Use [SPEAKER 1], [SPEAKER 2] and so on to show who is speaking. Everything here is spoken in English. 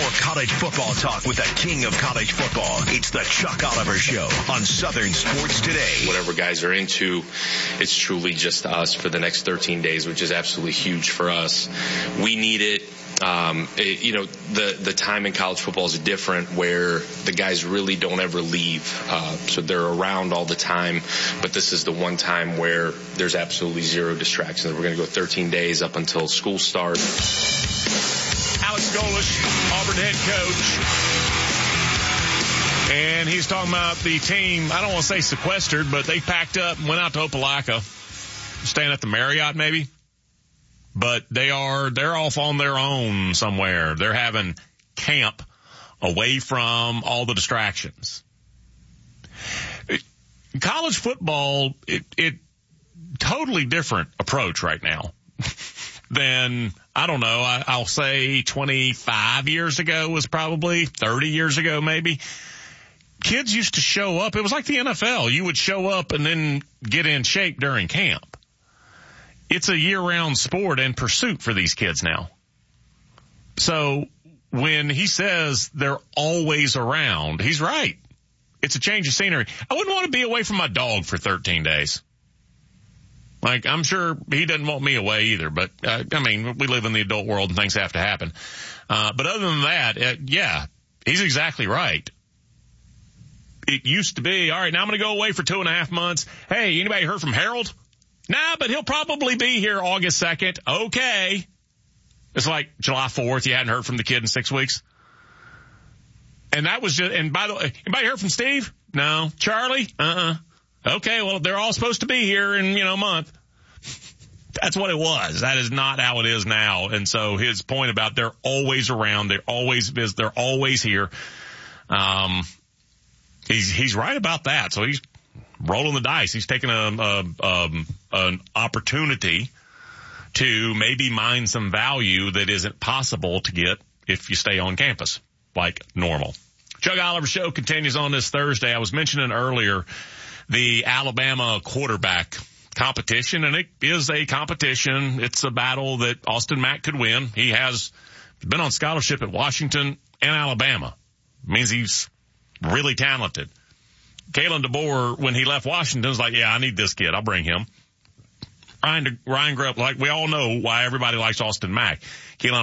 [SPEAKER 1] more college football talk with the king of college football. It's the Chuck Oliver Show on Southern Sports Today.
[SPEAKER 2] Whatever guys are into, it's truly just us for the next 13 days, which is absolutely huge for us. We need it. The time in college football is different where the guys really don't ever leave. So they're around all the time. But this is the one time where there's absolutely zero distractions. We're going to go 13 days up until school starts.
[SPEAKER 3] Alex Golesh, Auburn head coach. And he's talking about the team, I don't want to say sequestered, but they packed up and went out to Opelika, staying at the Marriott maybe. But they're off on their own somewhere. They're having camp away from all the distractions. College football, it totally different approach right now than, I don't know, I'll say 25 years ago was probably 30 years ago maybe. Kids used to show up. It was like the NFL. You would show up and then get in shape during camp. It's a year-round sport and pursuit for these kids now. So when he says they're always around, he's right. It's a change of scenery. I wouldn't want to be away from my dog for 13 days. Like, I'm sure he doesn't want me away either, but, we live in the adult world and things have to happen. But other than that, yeah, he's exactly right. It used to be, all right, now I'm going to go away for 2.5 months. Hey, anybody heard from Harold? Nah, but he'll probably be here August 2nd. Okay. It's like July 4th. You hadn't heard from the kid in 6 weeks. And that was just, and by the way, anybody heard from Steve? No. Charlie? Okay, well, they're all supposed to be here in, a month. That's what it was. That is not how it is now. And so his point about they're always around, they're always here. He's right about that. So he's rolling the dice. He's taking an opportunity to maybe mine some value that isn't possible to get if you stay on campus like normal. Chuck Oliver Show continues on this Thursday. I was mentioning earlier the Alabama quarterback competition, and it is a competition. It's a battle that Austin Mack could win. He has been on scholarship at Washington and Alabama. It means he's really talented. Kalen DeBoer, when he left Washington, was like, yeah, I need this kid. I'll bring him. Ryan grew up, like we all know why everybody likes Austin Mack. Kalen